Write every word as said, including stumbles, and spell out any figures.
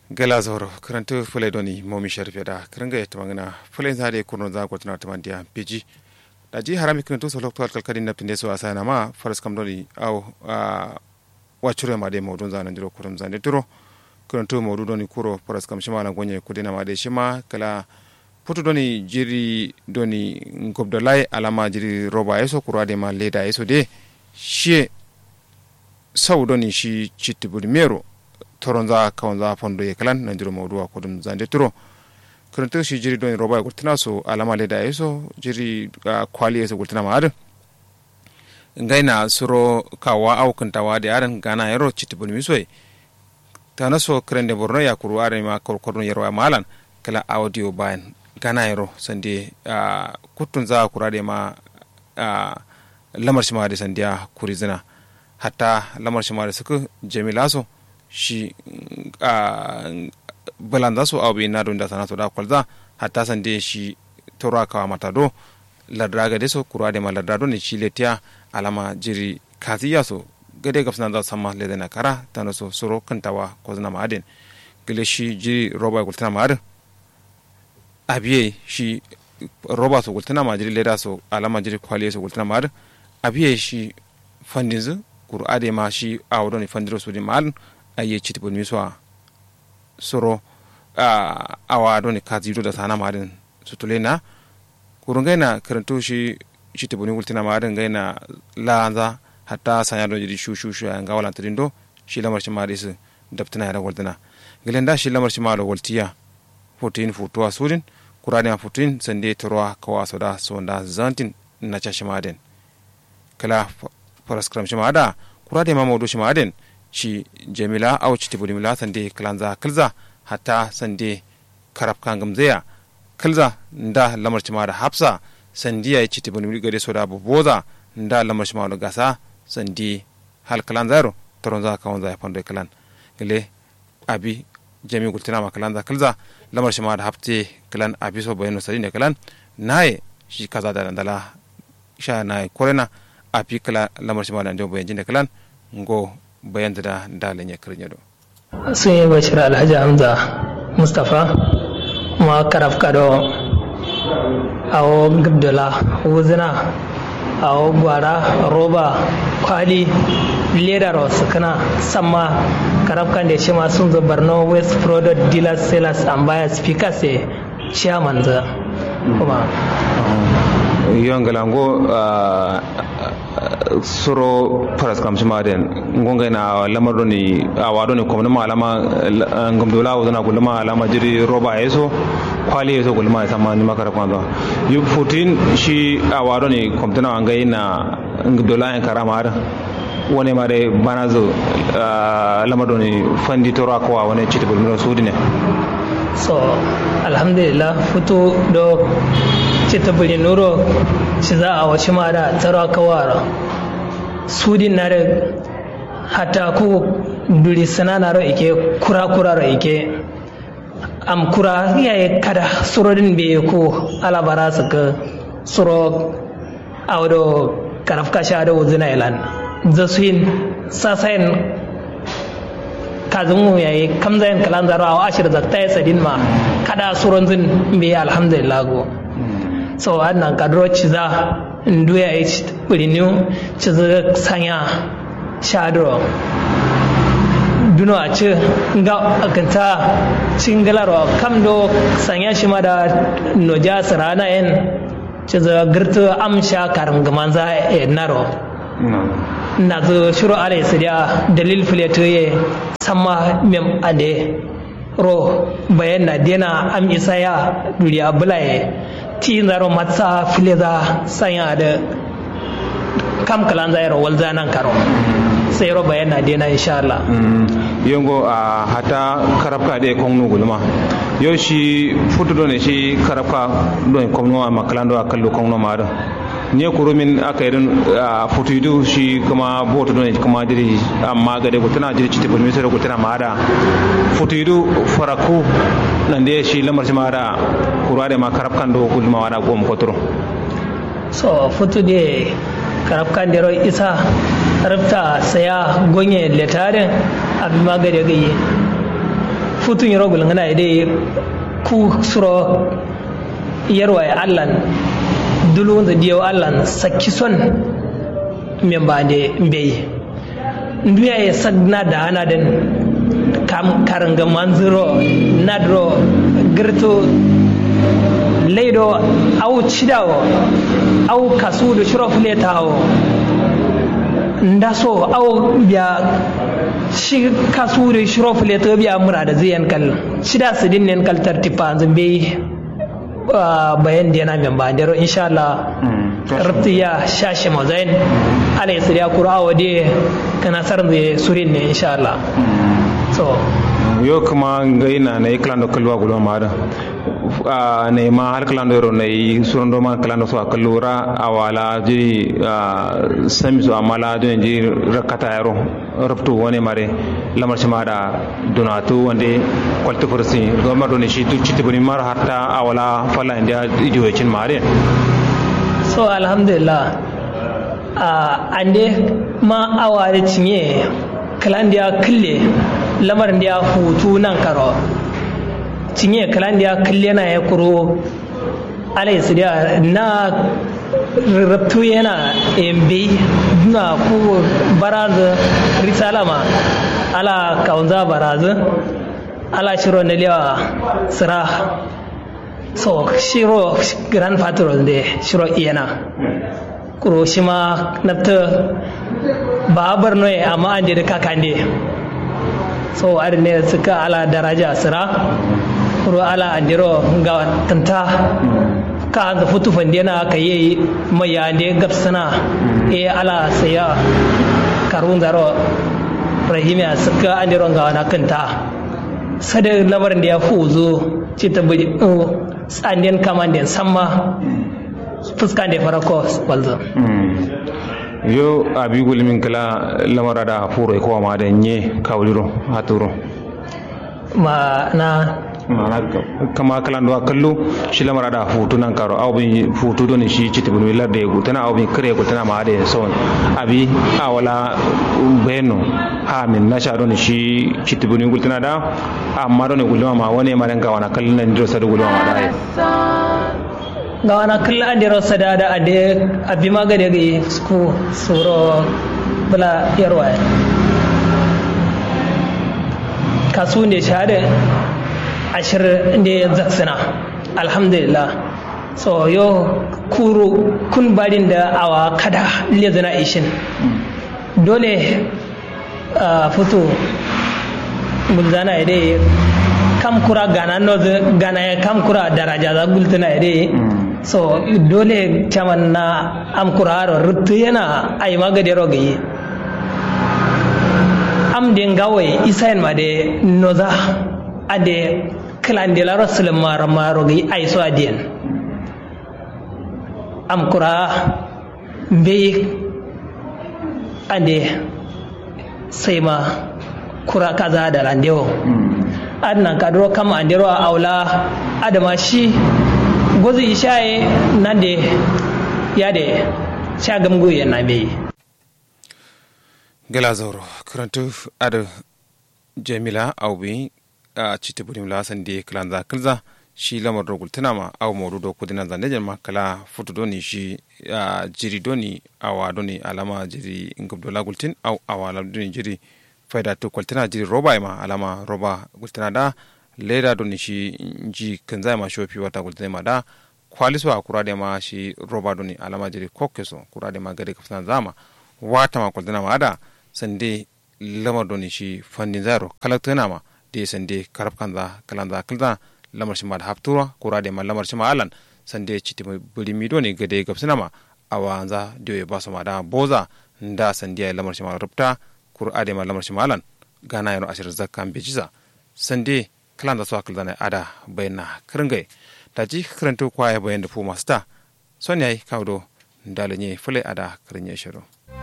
gala zoro karantu fulai doni momi sharfe da karanga ya tamangana fulai zade kurno za ko tana tamandiya piji da ji harami karantu so lokto kalkadin na pinde so asana ma faras kam doni au wachure ma de modun zanan diro kurum zande duro karantu modu doni kuro faras kam shima lan gonye kudina ma de shima kala putu doni jiri doni ngobdolai alama jiri roba eso kurade ma leda eso de shi sau doni shi chittibul mero toronza kawanza fondo ye kalan nanjiro mawduwa kodum zande turo kuruntu shi jiri doni roba gurtina so alama leda eso jiri uh, kwali eso gurtina ma adu ngaina suro kawa au kantawa de aran gana yaro chittibul misoi tana so krende borno ya kuru are ma korkorno yaro malan kala audio bayan gana yaro sande uh, kutunza kurade ma uh, lamar shi ma de sandiya kurizina hatta lamar shi ma de suku jamila so shi a balanda so abu na don da sanato da kwalza hatta sande shi tora kawa mata do ladraga de so kurwa de maladra do ne shi letiya alama jiri kaziya so gade gafsana da sama le na kara tano so soro kantawa ko zana ma aden gele shi jiri roba gultana ma aden abiye shi roba so gultana ma jiri leda so alama jiri kwali so gultana ma aden abiye shi fandinzu kurwa de ma shi awdo ni fandiro so di mal aye chitibul miswa soro a awa doni kazi da sana madin sutulena kurungaina karanto shi chitibul wultina madin gaina lanza hatta sanya do jiri shushu shu anga wala trindo shi lamar shi madis daptina ya wultina gelenda shi lamar shi malo wultiya fourteen futuwa surin kurani fourteen sande torwa kawa soda sonda zantin na chashi madin kala paraskram shi mada kurade mamodo shi madin shi jamila au ci tibuli mila sande kalanza kalza hatta sande karab kangam zaya kalza nda lamar cima da hafsa sandiya ya ci tibuli mila gade soda boza nda lamar cima da gasa sandi hal kalanza yaro toronza kawanza ya fando kalan gele abi jami gultina ma kalanza kalza lamar cima da hafte kalan abi so bayano sari ne kalan naye shi kaza da ndala sha naye korena abi kala lamar cima da ndo bayan ne kalan ngo bayan da dalin ya kirnya do sun yi bashir alhaji hamza mustapha ma karaf kado awo gabdala wuzina awo gwara roba kwali leda rosu kana sama karaf kan da shi ma sun zo barno west product dealers sellers and buyers speakers e chairman za kuma yongalango soro paras kam simaden ngonga na lamar ni awado ni komna malama ngomdola wona gulma alama jiri roba yeso kwali yeso gulma sama ni makara kwando yu fourteen shi awado ni komtana ngai na ngomdola en karama ada wone mare banazo lamar ni fandi toro akwa wone chitibul miro sudine so alhamdulillah futu do chitibul nuro ci za a wace ma da tsaro kawara sudin na da hata ku duri sana na ike kura kura ra ike am kura yayi kada surodin be ko alabara su ka suro awdo karafka sha da wuzina ilan zasuin sasain kazun yayi kamzayin kalan zaro a ashir zakta ya sadin ma kada suron zin be alhamdulillah go so annan kadro ciza nduya ya ci birniu ciza sanya shadro duno a ci ga akanta cingalaro kamdo sanya shi ma da noja sarana yin ciza girta amsha karin gamanza ya naro na zo shiro ala su da dalil filetoye sama mem ade ro bayan na dena am isa ya duriya bulaye ti zaro matsa fileza sanya da kam kalan zayar walza nan karo sai ro bayan na dena insha Allah yongo a hata karabka de kongno gulma yo shi futu do ne shi karabka do kongno ma kalando akallo kongno ma da ne kurumin aka irin futu do shi kuma boto do ne kuma diri amma ga de gutana diri citi bulmi sai gutana ma da futu do faraku nan de shi lamar shi ma da kurade ma karabkan do gulma wada gom kotoro so futu de karabkan de ro isa rafta saya gonye letarin abin magare gaye futun yaro gulngana ide ku suro yarwa ya allan dulu da diyo allan sakki son memba de mbey nduya ya sagna da hana den kam karanga manzuro nadro girto leido au chidawo au kasudo shurofletawo ndaso au biya shi kasudo shurofleto biya murada ziyan kal shida sidin nen kal tartipa zambe bayan dena memba dero inshallah rabtiya shashi mazain alai siriya qur'awa de kana sarde surin ne inshallah so yo kuma gaina na iklando kalwa gulo mada a ne ma har kalando ro ne surondo ma kalando so akallura awala ji sami so amala do ji rakata yaro rabtu woni mare lamar shima da donatu wande kwalta fursi goma do ne shi tu citi bani mar hatta awala fala inda ijo cin mare so alhamdulillah a ande ma awale cinye kalandiya kille lamarin da ya hutu nan karo cinye kalan da ya kalle na ya kuro alai su da na rabtu yana embe na ku barazu risalama ala kaunza barazu ala shiro na lewa sira so shiro grand patron de shiro iyana kuro shi ma nafta babar noye amma an je da kakande so ar ne suka ala daraja sira ro ala andiro ga tanta ka ga futu fandena ka yi mai ande gabsana e ala saya karun zaro rahimiya suka andiro ga wana kanta sada lamarin da ya fuzo ci ta budi tsanden kamanden samma fuskan da farako walzo yo abi gulmin kala lamara da furo ko ma da nye kawliro haturo ma na mana kama kala ndo kallo shi lamara da futu nan karo aw bi futu don shi citi bun wilar da yego tana aw bi kare ko tana ma da son abi awala beno ha min na sha don shi citi bun gul tana da amma don gulma ma wani ma dan ga wana kallon nan do sa da gulma ma da ga wana kalla ande rosa da da ade abi magade ga sku suro bala yarwa kasu ne shahada ashir ne zaksana alhamdulillah so yo kuru kun barin da awa kada lezana ishin dole fito bulzana ide kam kura gana no gana kam kura daraja za gultana ide so dole caman na am kuraro rutu yana ai magade rogi am den gawai isain ma de noza ade klande la rasul mar marogi ai so adien am kura be ade sai ma kura kaza da landewo annan kadro kama andero aula adama shi gozi ishaye nande yade shagam goyen na be gala zoro karantu ada jamila awbi a citi budim la sande klanza kalza shi lamar rogul tunama aw modu do kudina zande jama kala futu doni shi jiri doni awa doni alama jiri ngubdo la gultin aw awala doni jiri faida to kwaltina jiri roba ma alama roba gultina da leda doni shi ji kanza ma shofi wata gultina ma da kwaliso akura de ma shi roba doni alama jiri kokkeso kura de ma gade kafsan zama wata ma kwaltina ma da sande lamar doni shi fandin zaro kalaktana ma de sande karab kanza kalanza kalza lamar shi ma da haftura kura de ma lamar shi ma alan sande citi buri mi doni gade gafsana ma awanza de ba ma da boza nda sande lamar shi ma rubta kura de ma lamar shi ma alan gana yano ashir zakkan bejiza sande kalanza so kalza ada bayna kringai taji karanto kwaya bayan da fu masta son yayi kawdo ndalanye fule ada krinye shiro